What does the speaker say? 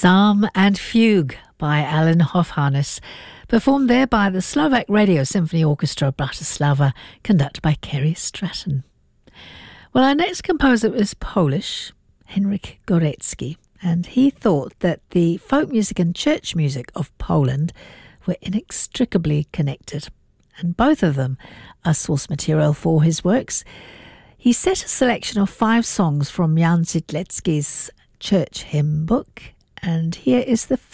Psalm and Fugue by Alan Hofharnis, performed there by the Slovak Radio Symphony Orchestra Bratislava, conducted by Kerry Stratton. Well, our next composer is Polish, Henryk Górecki, and he thought that the folk music and church music of Poland were inextricably connected, and both of them are source material for his works. He set a selection of 5 songs from Jan Źidlecki's church hymn book, and here is the